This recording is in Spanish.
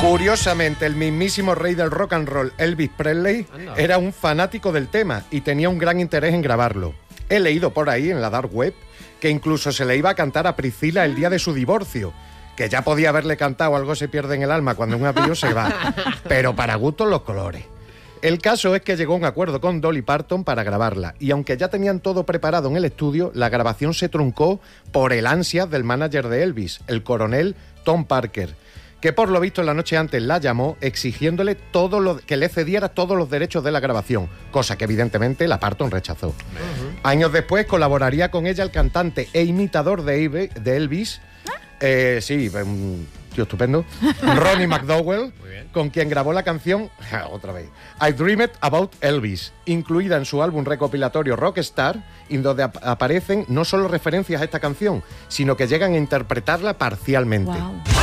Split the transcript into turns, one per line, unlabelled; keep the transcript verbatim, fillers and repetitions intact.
Curiosamente, el mismísimo rey del rock and roll, Elvis Presley, Anda. era un fanático del tema y tenía un gran interés en grabarlo. He leído por ahí, en la dark web, que incluso se le iba a cantar a Priscila el día de su divorcio, que ya podía haberle cantado Algo se pierde en el alma cuando un avión se va, pero para gustos los colores. El caso es que llegó a un acuerdo con Dolly Parton para grabarla, y aunque ya tenían todo preparado en el estudio, la grabación se truncó por el ansias del manager de Elvis, el coronel Tom Parker, que por lo visto la noche antes la llamó exigiéndole todo lo, que le cediera todos los derechos de la grabación, cosa que evidentemente la Parton rechazó. Uh-huh. Años después colaboraría con ella el cantante e imitador de, de Elvis, eh, sí, un tío estupendo, Ronnie McDowell, con quien grabó la canción, otra vez, I Dreamed About Elvis, incluida en su álbum recopilatorio Rockstar, en donde ap- aparecen no solo referencias a esta canción, sino que llegan a interpretarla parcialmente. Wow.